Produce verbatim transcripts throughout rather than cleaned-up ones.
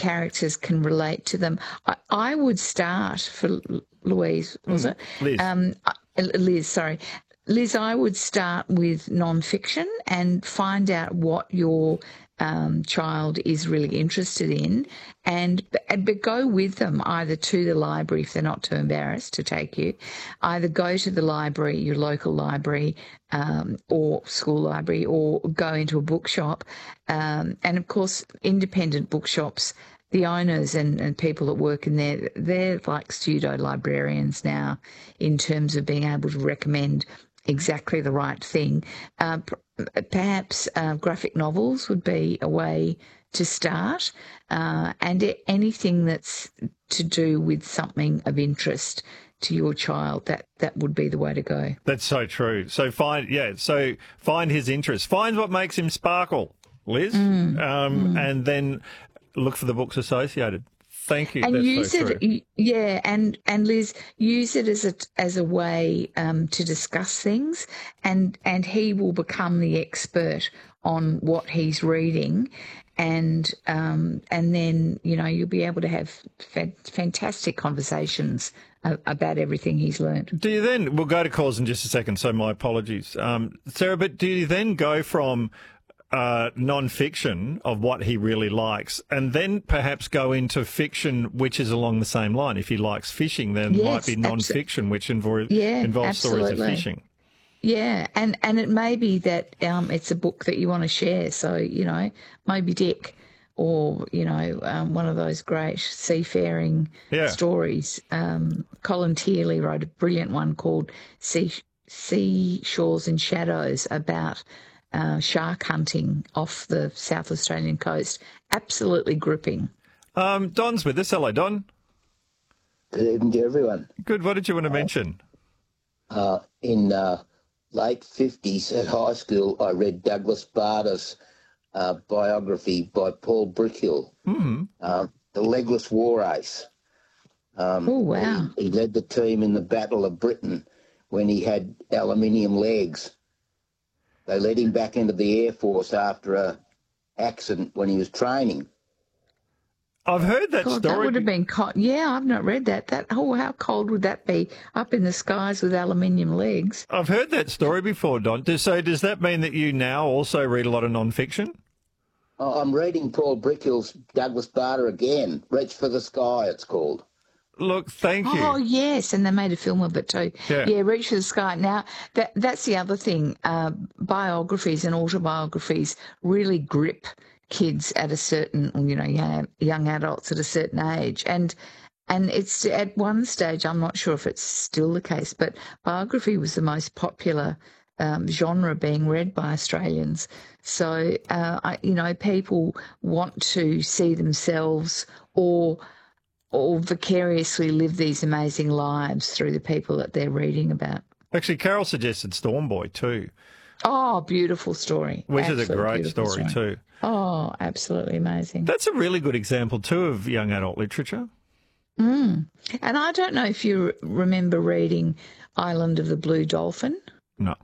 characters can relate to them. I, I would start for Louise, was Mm. it? Liz. Um, Liz, sorry. Liz, I would start with non-fiction and find out what your um, child is really interested in, and but go with them either to the library if they're not too embarrassed to take you. Either go to the library, your local library, um, or school library, or go into a bookshop. Um, and of course, independent bookshops, the owners and, and people that work in there, they're like pseudo librarians now in terms of being able to recommend exactly the right thing. Uh, perhaps uh, graphic novels would be a way to start, uh, and anything that's to do with something of interest to your child, that, that would be the way to go. That's so true. So find, yeah, so find his interest. Find what makes him sparkle, Liz, Mm, um, mm. and then look for the books associated. Thank you. And That's use so it, true. yeah, and, and Liz, use it as a as a way um, to discuss things, and and he will become the expert on what he's reading, and um, and then you know you'll be able to have fa- fantastic conversations a- about everything he's learned. Do you then, we'll go to calls in just a second, so my apologies. Um, Sarah, but do you then go from uh, non-fiction of what he really likes and then perhaps go into fiction which is along the same line? If he likes fishing, then it might Yes, be abso- non-fiction which invo- Yeah, involves stories of absolutely. fishing. Yeah, and, and it may be that um, it's a book that you want to share. So, you know, Moby Dick, or, you know, um, one of those great seafaring Yeah. stories. Um, Colin Tierley wrote a brilliant one called Sea, sea Shores and Shadows about uh, shark hunting off the South Australian coast. Absolutely gripping. Um, Don's with us. Hello, Don. Good evening to everyone. Good. What did you want to mention? Uh, in uh, late fifties at high school, I read Douglas Bader's uh, biography by Paul Brickhill, Mm-hmm. um, The Legless War Ace. Um, Oh, wow. He, he led the team in the Battle of Britain when he had aluminium legs. They led him back into the Air Force after a accident when he was training. I've heard that God, that story. would have been cold. Yeah, I've not read that. That oh, how cold would that be up in the skies with aluminium legs? I've heard that story before, Don. Does- So does that mean that you now also read a lot of non-fiction? Oh, I'm reading Paul Brickhill's Douglas Bader again. Reach for the Sky, it's called. Look, thank you. Oh yes, and they made a film of it too. Yeah. Yeah, Reach for the Sky. Now that that's the other thing. Uh, biographies and autobiographies really grip kids at a certain, you know, young, young adults at a certain age, and and it's at one stage. I'm not sure if it's still the case, but biography was the most popular um, genre being read by Australians. So uh, I, you know, people want to see themselves or or vicariously live these amazing lives through the people that they're reading about. Actually, Carol suggested Stormboy too, Oh, beautiful story. which is a Absolute great beautiful story too. Oh, absolutely amazing. That's a really good example too of young adult literature. Mm. And I don't know if you remember reading Island of the Blue Dolphin. No.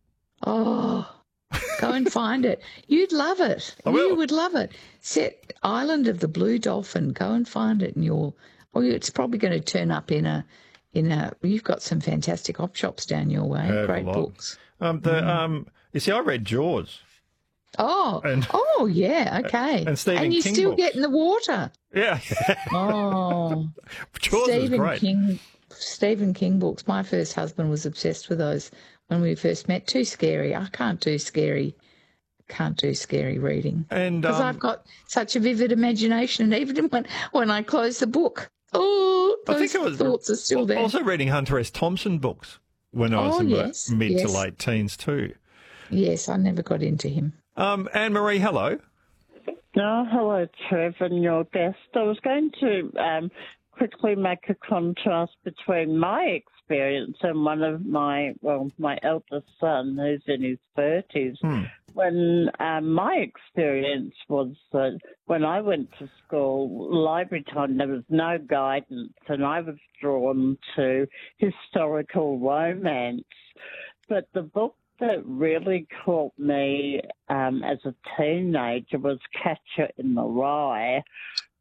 Oh, go and find it. You'd love it. I You will. would love it. Set Island of the Blue Dolphin. Go and find it, and you'll. Well, it's probably going to turn up in a, in a. You've got some fantastic op shops down your way. Have a Great lot. books. Um, the um, you see, I read Jaws. Oh, And- oh yeah, okay. and Stephen you King still books. get in the water. Yeah, Oh, Jaws was Stephen great. King, Stephen King books. My first husband was obsessed with those when we first met. Too scary. I can't do scary. Can't do scary reading And because um, I've got such a vivid imagination. And even when when I close the book, oh, I those think I was thoughts are still there. also reading Hunter S. Thompson books when I was Oh, in yes, my mid to yes. late teens too. Yes, I never got into him. Um, Anne Marie, hello. Oh, hello, Trev, and your guest. I was going to um, quickly make a contrast between my experience and one of my, well, my eldest son, who's in his thirties. Hmm. When um, my experience was that when I went to school, library time, there was no guidance, and I was drawn to historical romance. But the book that really caught me um, as a teenager was Catcher in the Rye.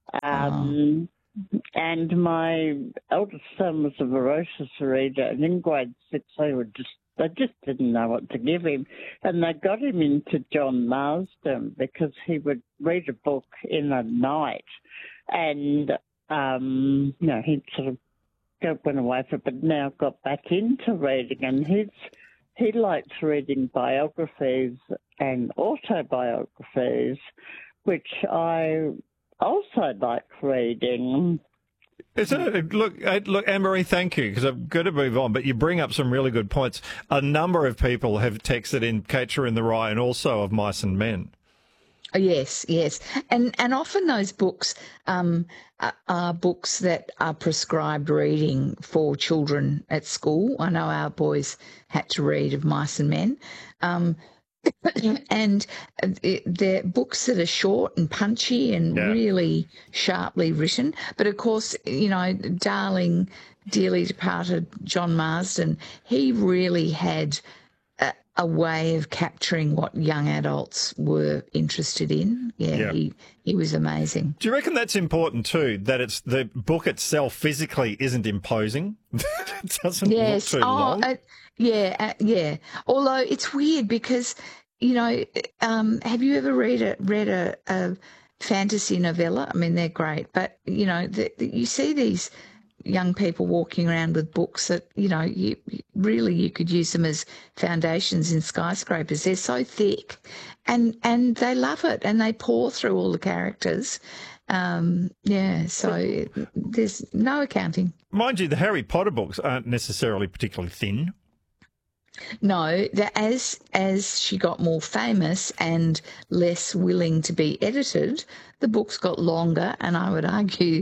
Um, And my eldest son was a voracious reader, and in grade six they were just they just didn't know what to give him, and they got him into John Marsden because he would read a book in a night, and um, you know he'd sort of go went away for it, but now got back into reading, and he's he likes reading biographies and autobiographies, which I also like reading. Isn't it? Look, uh, look, Anne-Marie, thank you, because I've got to move on, but you bring up some really good points. A number of people have texted in Catcher in the Rye and also of Mice and Men. Yes, yes. And and often those books um, are, are books that are prescribed reading for children at school. I know our boys had to read of Mice and Men. Um and they're books that are short and punchy and Yeah. really sharply written. But, of course, you know, darling, dearly departed John Marsden, he really had a, a way of capturing what young adults were interested in. Yeah, Yeah. He, he was amazing. Do you reckon that's important too, that it's the book itself physically isn't imposing? It doesn't Yes. look too Oh, long? uh, yeah, uh, yeah. Although it's weird because, you know, um, have you ever read a read a, a fantasy novella? I mean, they're great, but you know, the, the, you see these young people walking around with books that you know, you really you could use them as foundations in skyscrapers. They're so thick, and and they love it, and they pour through all the characters. Um, yeah, so there's no accounting. Mind you, the Harry Potter books aren't necessarily particularly thin. No, that as as she got more famous and less willing to be edited, the books got longer, and I would argue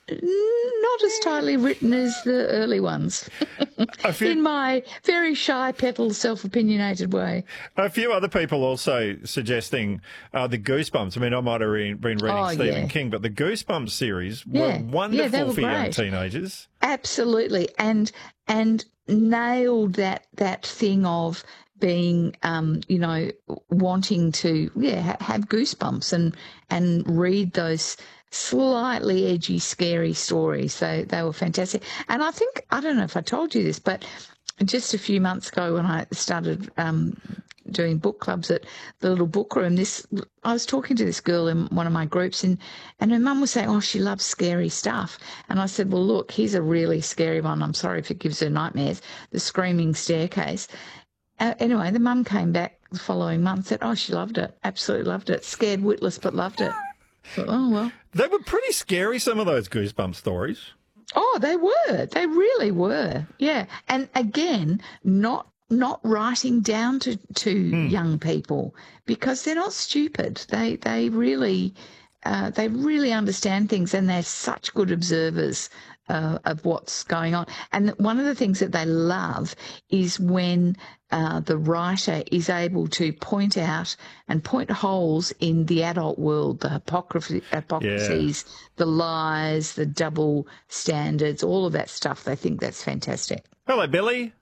not as tightly written as the early ones. A few, In my very shy, petal, self-opinionated way. a few other people also suggesting uh, the Goosebumps. I mean, I might have re- been reading Oh, Stephen yeah. King, but the Goosebumps series were Yeah. Yeah, wonderful they were for young great. teenagers. Absolutely, and and nailed that that thing of being, um, you know, wanting to yeah ha- have goosebumps and and read those slightly edgy, scary stories. They they were fantastic, and I think I don't know if I told you this, but just a few months ago when I started um, doing book clubs at the little book room, this I was talking to this girl in one of my groups, and and her mum was saying, oh, she loves scary stuff. And I said, well, look, here's a really scary one. I'm sorry if it gives her nightmares. The Screaming Staircase. Uh, anyway, the mum came back the following month and said, oh, she loved it, absolutely loved it. Scared witless, but loved it. Thought, oh, well. They were pretty scary, some of those Goosebumps stories. Oh, they were. They really were. Yeah. And again, not not writing down to, to young people because they're not stupid. They they really uh, they really understand things, and they're such good observers uh, of what's going on. And one of the things that they love is when uh, the writer is able to point out and point holes in the adult world, the hypocrisy, hypocrisies, the lies, the double standards, all of that stuff. They think that's fantastic. Hello, Billy.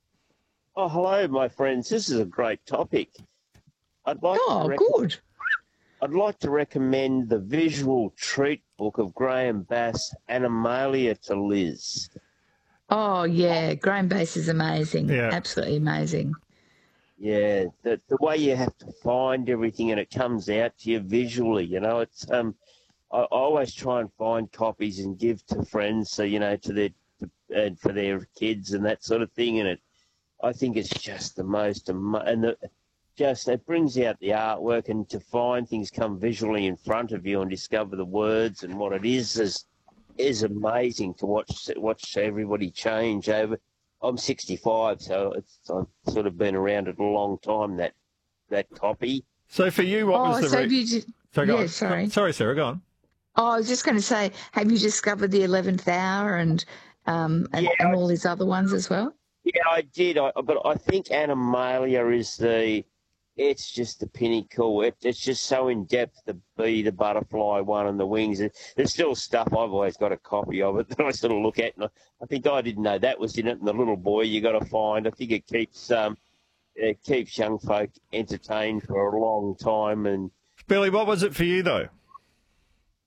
Oh, hello, my friends. This is a great topic. I'd like Oh, to rec- good. I'd like to recommend the visual treat book of Graham Bass, Animalia, to Liz. Oh, yeah. Graham Bass is amazing. Yeah. Absolutely amazing. Yeah, the the way you have to find everything and it comes out to you visually. You know, it's um, I, I always try and find copies and give to friends, so you know, to their to, uh, for their kids and that sort of thing. And it, I think it's just the most ama- and the, just it brings out the artwork, and to find things come visually in front of you and discover the words and what it is is is amazing to watch watch everybody change over. I'm sixty-five, so it's I've sort of been around it a long time. That that copy. So for you, what Oh, was the... so re- have you just, So go yeah, on. sorry. Sorry, Sarah, go on. Oh, I was just going to say, have you discovered the eleventh hour and um and, Yeah, and I- all these other ones as well? Yeah, I did, I, but I think Animalia is the. It's just the pinnacle. It, it's just so in depth. The bee, the butterfly one, and the wings. It, there's still stuff I've always got a copy of it that I sort of look at, and I, I think I didn't know that was in it. And the little boy you got to find. I think it keeps um, it keeps young folk entertained for a long time. And Billy, what was it for you, though?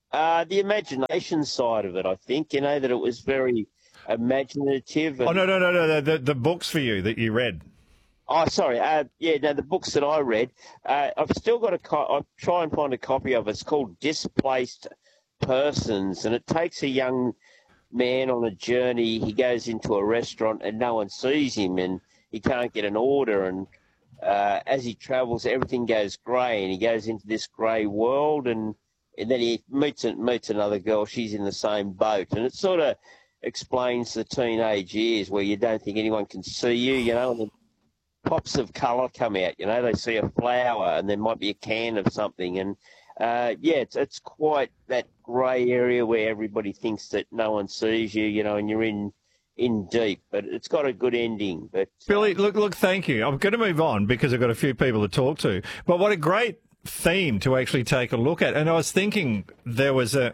Uh, the imagination side of it, I think, you know, that it was very imaginative. And, Oh, no, no, no, no, the, the books for you that you read. Oh, sorry. Uh, yeah, no, the books that I read, uh, I've still got a co- I'll try and find a copy of it. It's called Displaced Persons, and it takes a young man on a journey. He goes into a restaurant and no one sees him, and he can't get an order. And uh, as he travels, everything goes grey, and he goes into this grey world, and, and then he meets meets another girl. She's in the same boat, and it sort of explains the teenage years where you don't think anyone can see you, you know, and then pops of colour come out, you know, they see a flower and there might be a can of something. And, uh, yeah, it's, it's quite that grey area where everybody thinks that no one sees you, you know, and you're in in deep. But it's got a good ending. But Billy, look, look, thank you. I'm going to move on because I've got a few people to talk to. But what a great theme to actually take a look at. And I was thinking there was a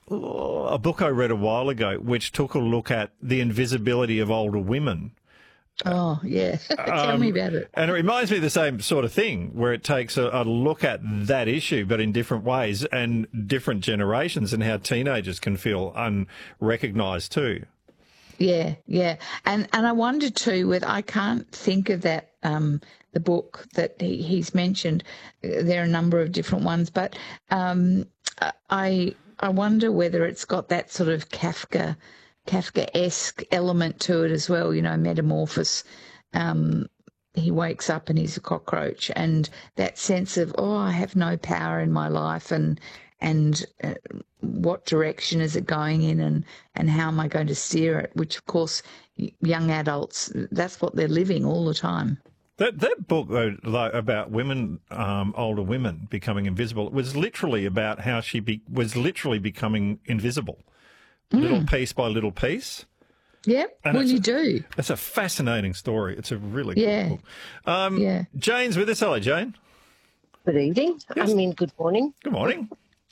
a book I read a while ago which took a look at the invisibility of older women. Oh, yeah. Tell Um, me about it. And it reminds me of the same sort of thing where it takes a, a look at that issue, but in different ways and different generations, and how teenagers can feel unrecognised too. Yeah, yeah. And and I wonder too, with I can't think of that, um, the book that he, he's mentioned. There are a number of different ones, but um, I I wonder whether it's got that sort of Kafka Kafka-esque element to it as well, you know, metamorphosis. Um, he wakes up and he's a cockroach, and that sense of, oh, I have no power in my life, and and uh, what direction is it going in, and, and how am I going to steer it, which, of course, young adults, that's what they're living all the time. That that book though, like, about women, um, older women becoming invisible, was literally about how she be, was literally becoming invisible. Little piece by little piece. Yeah, And well, it's you a- do. It's a fascinating story. It's a really Yeah. good book. Um, Yeah. Jane's with us. Hello, Jane. Good evening. Yes. I mean, good morning. Good morning.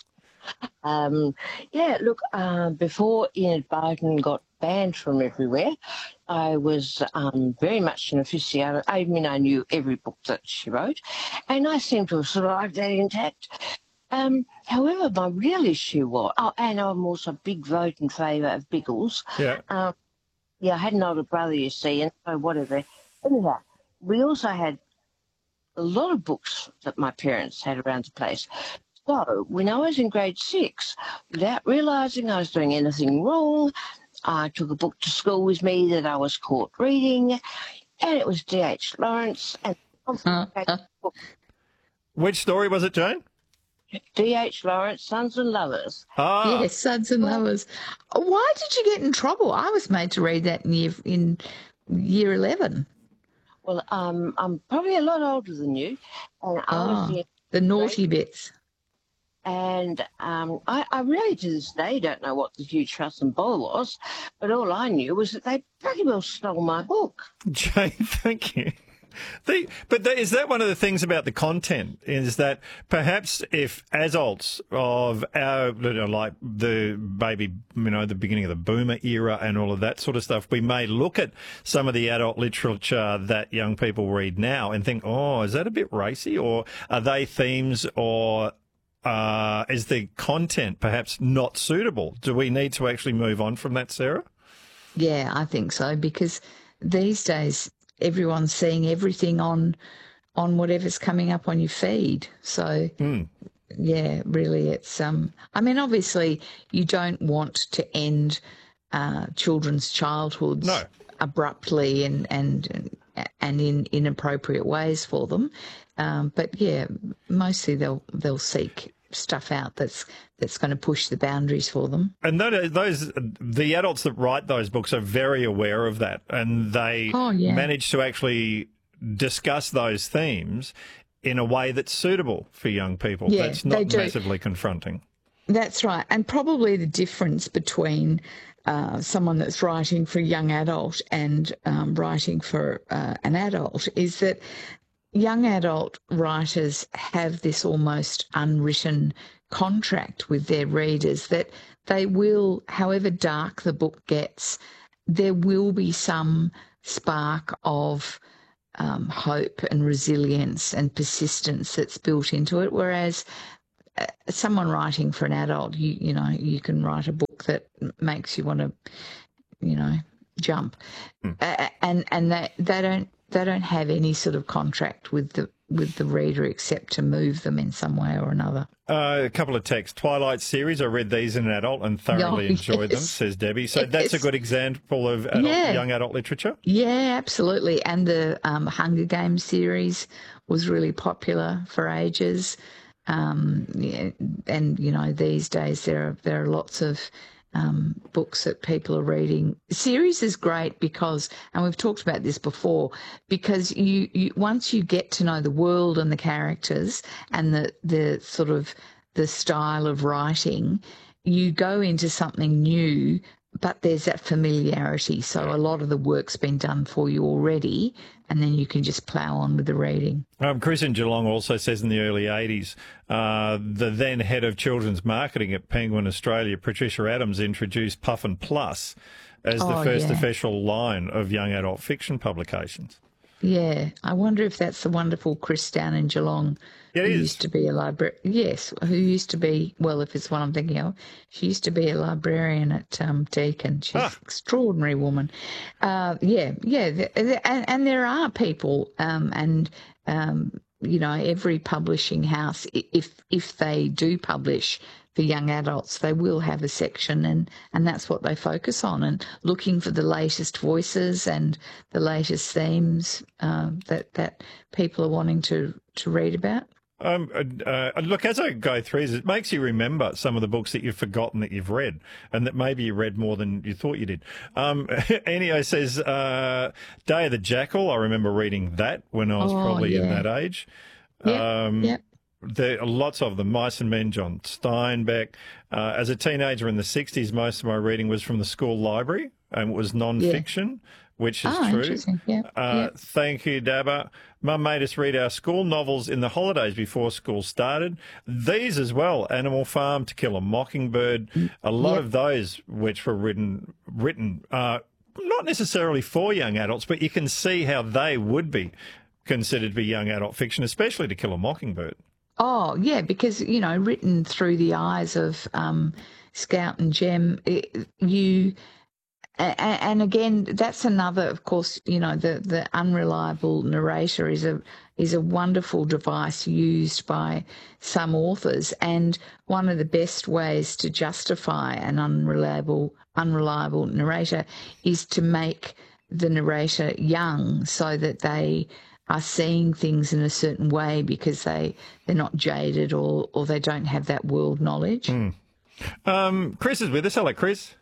Um, yeah, look, uh, before Enid Blyton got banned from everywhere, I was um, very much an aficionado. I mean, I knew every book that she wrote, and I seem to have survived that intact. Um, however, my real issue was, oh, and I'm also a big vote in favour of Biggles. Yeah. Um, yeah, I had an older brother, you see, and so whatever. Anyhow, we also had a lot of books that my parents had around the place. So when I was in grade six, without realising I was doing anything wrong, I took a book to school with me that I was caught reading, and it was D H Lawrence. And Which story was it, Jane? D H Lawrence, Sons and Lovers. Ah, Yes, Sons and Lovers. Why did you get in trouble? I was made to read that in year, in year eleven. Well, um, I'm probably a lot older than you, and I Oh, was in the naughty bits. And um, I, I really, to this day, don't know what the huge fuss and bowl was, but all I knew was that they pretty well stole my book. Jane, thank you. The, but the, is that one of the things about the content, is that perhaps if adults of our, you know, like the baby, you know, the beginning of the boomer era and all of that sort of stuff, we may look at some of the adult literature that young people read now and think, oh, is that a bit racy, or are they themes, or uh, is the content perhaps not suitable? Do we need to actually move on from that, Sarah? Yeah, I think so, because these days everyone's seeing everything on on whatever's coming up on your feed. So Mm. yeah, really, it's um. I mean, obviously, you don't want to end uh, children's childhoods No. abruptly and and and in inappropriate ways for them. Um, but yeah, mostly they'll they'll seek stuff out that's that's going to push the boundaries for them. And those, those, the adults that write those books are very aware of that, and they Oh, yeah. manage to actually discuss those themes in a way that's suitable for young people. Yeah, that's they not do. massively confronting. That's right. And probably the difference between uh, someone that's writing for a young adult and um, writing for uh, an adult is that young adult writers have this almost unwritten contract with their readers that they will, however dark the book gets, there will be some spark of um, hope and resilience and persistence that's built into it. Whereas uh, someone writing for an adult, you you know, you can write a book that makes you want to, you know, jump, mm. uh, and and they they don't they don't have any sort of contract with the with the reader except to move them in some way or another. Uh, a couple of texts. Twilight series, I read these in an adult and thoroughly oh, enjoyed yes. them, says Debbie. So yes. that's a good example of adult, yeah. young adult literature? Yeah, absolutely. And the um, Hunger Games series was really popular for ages. Um, yeah, and, you know, these days there are, there are lots of Um, books that people are reading. Series is great because, and we've talked about this before, because you, you once you get to know the world and the characters and the, the sort of the style of writing, you go into something new, but there's that familiarity. So a lot of the work's been done for you already, and then you can just plough on with the reading. Um, Chris in Geelong also says in the early eighties, uh, the then head of children's marketing at Penguin Australia, Patricia Adams, introduced Puffin Plus as the oh, first yeah. official line of young adult fiction publications. Yeah, I wonder if that's the wonderful Chris down in Geelong. It who is. used to be a librarian. Yes, who used to be, well, if it's what I'm thinking of, she used to be a librarian at um, Deakin. She's ah. an extraordinary woman. Uh, yeah, yeah, th- th- and, and there are people, um, and, um, you know, every publishing house, if if they do publish for young adults, they will have a section, and, and that's what they focus on, and looking for the latest voices and the latest themes uh, that, that people are wanting to, to read about. Um, uh, look, as I go through this, it makes you remember some of the books that you've forgotten that you've read, and that maybe you read more than you thought you did. Um, Enio says, uh, Day of the Jackal, I remember reading that when I was oh, probably yeah. in that age. Yep, um, yep. There are lots of them. Mice and Men, John Steinbeck. Uh, as a teenager in the sixties, most of my reading was from the school library, and it was non-fiction. Yeah. Which is oh, true. Interesting. Yeah. Uh, yeah. Thank you, Dabba. Mum made us read our school novels in the holidays before school started. These as well, Animal Farm, To Kill a Mockingbird, a lot yep. of those which were written, written uh, not necessarily for young adults, but you can see how they would be considered to be young adult fiction, especially To Kill a Mockingbird. Oh, yeah, because, you know, written through the eyes of um, Scout and Jem, it, you... And again, that's another, of course, you know, the, the unreliable narrator is a is a wonderful device used by some authors. And one of the best ways to justify an unreliable unreliable narrator is to make the narrator young so that they are seeing things in a certain way because they, they're not jaded or, or they don't have that world knowledge. Mm. Um, Chris is with us. Hello, Chris.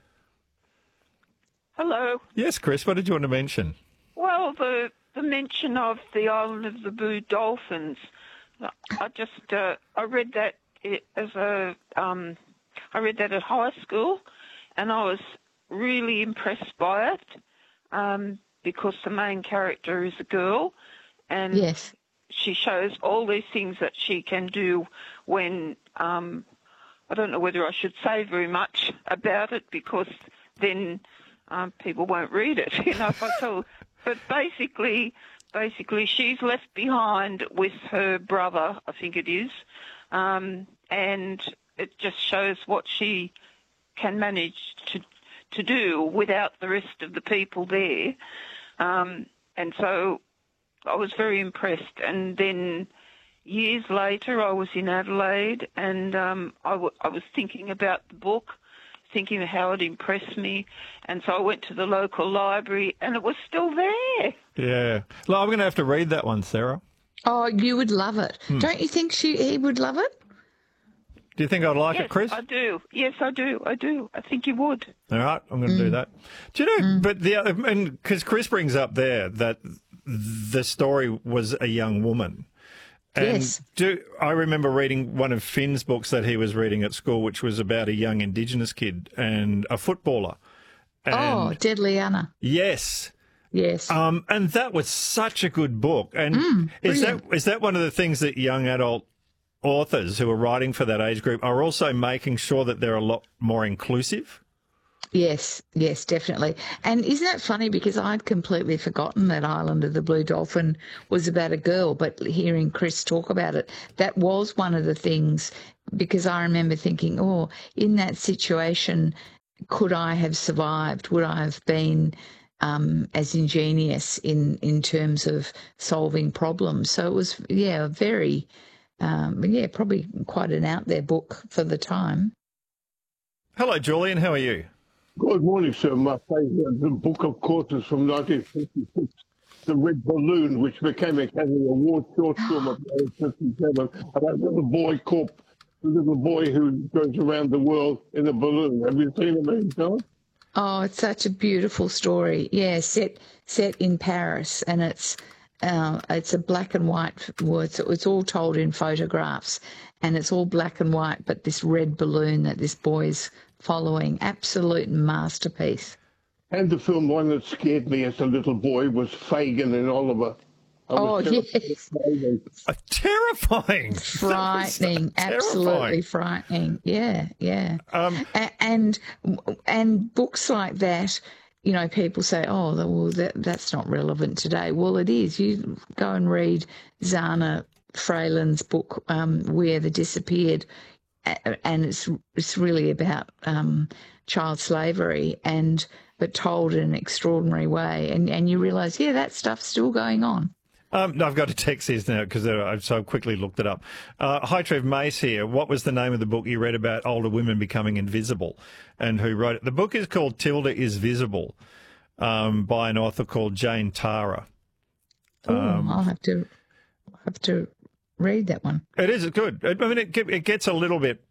Hello. Yes, Chris, what did you want to mention? Well, the the mention of the Island of the Blue Dolphins. I just uh, I read that as a um, I read that at high school, and I was really impressed by it um, because the main character is a girl, and yes. she shows all these things that she can do when um, I don't know whether I should say very much about it because then. Um, people won't read it, you know. If I tell, but basically, basically, she's left behind with her brother, I think it is, um, and it just shows what she can manage to to do without the rest of the people there. Um, and so, I was very impressed. And then years later, I was in Adelaide, and um, I, w- I was thinking about the book. Thinking of how it impressed me, and so I went to the local library, and it was still there. Yeah, well, I'm going to have to read that one, Sarah. Oh, you would love it. Hmm. Don't you think she he would love it? Do you think I'd like yes, it, Chris? I do. Yes, I do. I do. I think you would. All right, I'm going to mm. do that. Do you know? Mm. But the other, and because Chris brings up there that the story was a young woman. And yes. do, I remember reading one of Finn's books that he was reading at school, which was about a young Indigenous kid and a footballer. And oh, Deadly Anna. Yes. Yes. Um, and that was such a good book. And mm, is that is that one of the things that young adult authors who are writing for that age group are also making sure that they're a lot more inclusive? Yes, yes, definitely. And isn't that funny because I'd completely forgotten that Island of the Blue Dolphin was about a girl, but hearing Chris talk about it, that was one of the things because I remember thinking, oh, in that situation, could I have survived? Would I have been um, as ingenious in, in terms of solving problems? So it was, yeah, very, um, yeah, probably quite an out there book for the time. Hello, Julian. How are you? Good morning, sir. My favourite book, of course, is from nineteen fifty-six, The Red Balloon, which became a Academy Award short film of nineteen fifty-seven, about a little boy called the little boy who goes around the world in a balloon. Have you seen it, many times? Oh, it's such a beautiful story. Yeah, set set in Paris, and it's uh, it's a black and white. Well, it's, it's all told in photographs, and it's all black and white. But this red balloon that this boy's following, absolute masterpiece. And the film, one that scared me as a little boy, was Fagin and Oliver. I Oh, was yes. terrified. Uh, terrifying. Frightening, That was absolutely terrifying. frightening. Yeah, yeah. Um, A- and and books like that, you know, people say, oh, well, that, that's not relevant today. Well, it is. You go and read Zana Freyland's book, um, Where the Disappeared, a- and it's it's really about um, child slavery, and but told in an extraordinary way. And, and you realise, yeah, that stuff's still going on. Um, no, I've got a text here now because I've so quickly looked it up. Uh, hi, Trev Mace here. What was the name of the book you read about older women becoming invisible, and who wrote it? The book is called Tilda is Visible, um, by an author called Jane Tara. Oh, Um, I'll have to have to read that one. It is good. I mean, it, it gets a little bit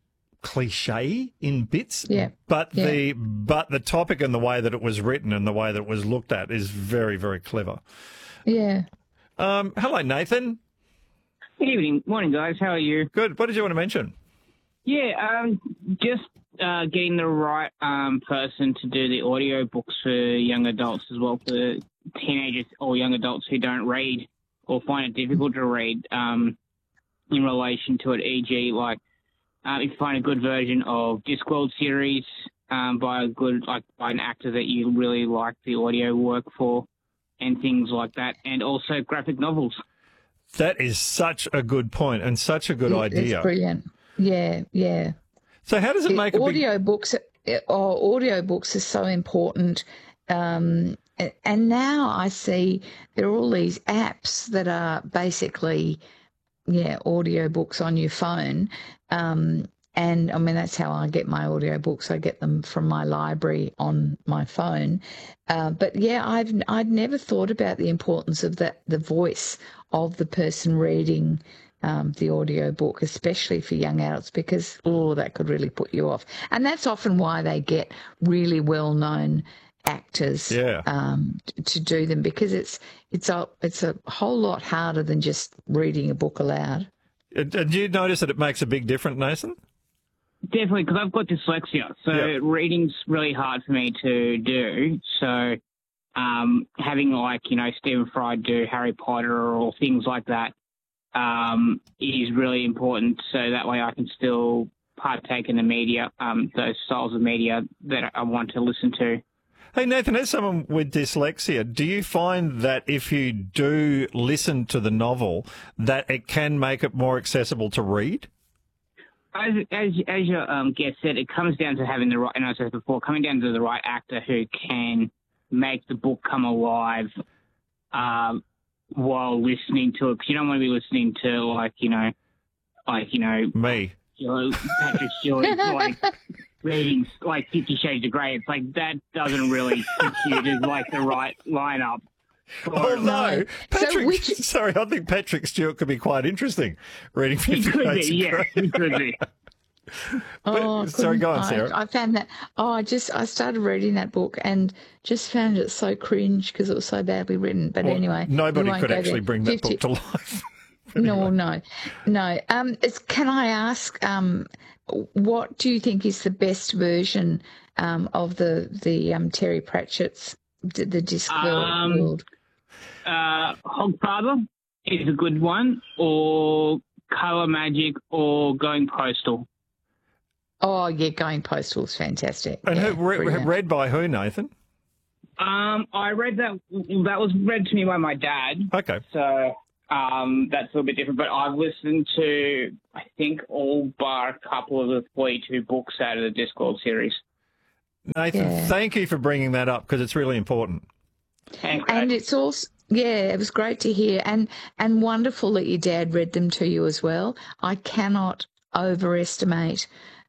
cliche in bits, Yeah, but yeah. the but the topic and the way that it was written and the way that it was looked at is very, very clever. Yeah. Um, hello, Nathan. Good evening. Morning, guys. How are you? Good. What did you want to mention? Yeah, um, just uh, getting the right um, person to do the audio books for young adults as well, for teenagers or young adults who don't read or find it difficult to read um, in relation to it, for example, like um, if you find a good version of Discworld series um, by a good, like by an actor that you really like the audio work for, and things like that, and also graphic novels. That is such a good point and such a good Yeah, idea. That's brilliant. Yeah, yeah. So how does it make a big... audio books? Oh, audio books are so important. Um, a- and now I see there are all these apps that are basically, yeah, audio books on your phone. Um, and I mean, that's how I get my audio books. I get them from my library on my phone. Uh, but yeah, I've I'd never thought about the importance of that, the voice of the person reading um, the audio book, especially for young adults, because oh, that could really put you off. And that's often why they get really well-known actors Yeah. um, t- to do them, because it's it's a it's a whole lot harder than just reading a book aloud. Uh, Do you notice that it makes a big difference, Nathan? Definitely, because I've got dyslexia, so Yeah. reading's really hard for me to do. So um, having, like, you know, Stephen Fry do Harry Potter or things like that um, is really important, so that way I can still partake in the media, um, those styles of media that I want to listen to. Hey, Nathan, as someone with dyslexia, do you find that if you do listen to the novel, that it can make it more accessible to read? As as as your um, guest said, it comes down to having the right, and I said before, coming down to the right actor who can make the book come alive um, while listening to it. Because you don't want to be listening to, like, you know, like, you know, Me. you know, Patrick Stewart, like reading like Fifty Shades of Grey. It's like that doesn't really compute as like the right lineup. Oh, no. Patrick, So which- sorry, I think Patrick Stewart could be quite interesting reading He Fifty could Shades be, of yeah, Grey. he could be. Oh, sorry, go on, I- Sarah. I, found that. Oh, I just I started reading that book and just found it so cringe because it was so badly written. But Well, anyway, we nobody won't could go actually there. bring that fifty book to life. No, no, no. Um, it's, can I ask, um, what do you think is the best version um, of the the um, Terry Pratchett's the, the Discworld Um, world? Uh, Hogfather is a good one, or Color Magic, or Going Postal. Oh, yeah, Going Postal is fantastic. And yeah, who, re- brilliant. read by who, Nathan? Um, I read that. That was read to me by my dad. Okay. So Um, that's a little bit different, but I've listened to, I think, all bar a couple of the forty-two books out of the Discworld series. Nathan, Yeah. thank you for bringing that up because it's really important. And, And it's also, yeah, it was great to hear, and and wonderful that your dad read them to you as well. I cannot overestimate,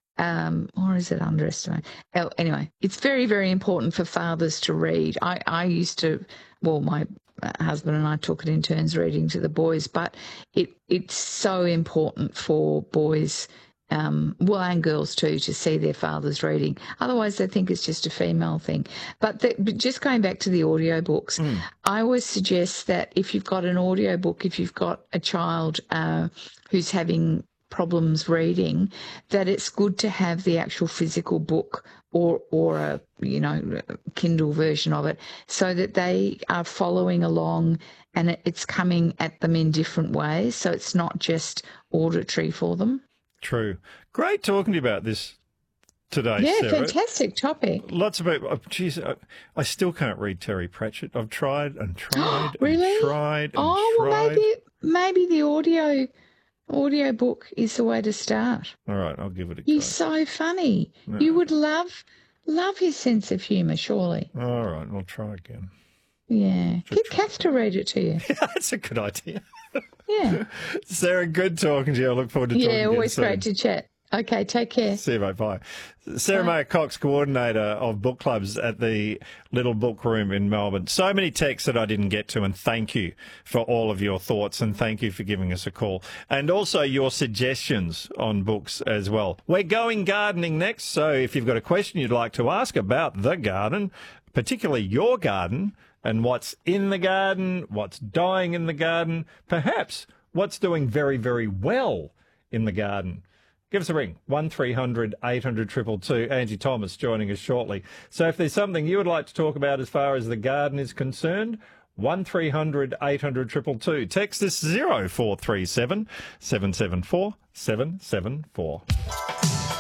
um, or is it underestimate? Oh, anyway, it's very, very important for fathers to read. I, I used to, well, my husband and I took it in turns reading to the boys, but it it's so important for boys, um, well, and girls too, to see their fathers reading. Otherwise, they think it's just a female thing. But, the, but just going back to the audio books, mm. I always suggest that if you've got an audio book, if you've got a child uh, who's having problems reading, that it's good to have the actual physical book or or a, you know, Kindle version of it, so that they are following along and it, it's coming at them in different ways, so it's not just auditory for them. True. Great talking to you about this today, yeah, Sarah. fantastic topic. Lots of people. Oh, geez, I, I still can't read Terry Pratchett. I've tried and tried really? and tried and oh, tried. well, maybe maybe the audio audio book is the way to start. All right, I'll give it a go. He's so funny. No. You would love love his sense of humour, surely. All right, I'll try again. Yeah. Just Get Kath to read it to you. Yeah, that's a good idea. Yeah. Sarah, good talking to you. I look forward to talking to you Yeah, always soon. great to chat. Okay, take care. See you, mate. Bye. Sarah Mayer Cox, coordinator of book clubs at the Little Book Room in Melbourne. So many texts that I didn't get to, and thank you for all of your thoughts, and thank you for giving us a call. And also your suggestions on books as well. We're going gardening next, so if you've got a question you'd like to ask about the garden, particularly your garden, and what's in the garden, what's dying in the garden, perhaps what's doing very, very well in the garden, give us a ring, one three hundred eight hundred two two two. Angie Thomas joining us shortly. So if there's something you would like to talk about as far as the garden is concerned, one three hundred eight hundred two two two. Text us zero four three seven seven seven four seven seven four.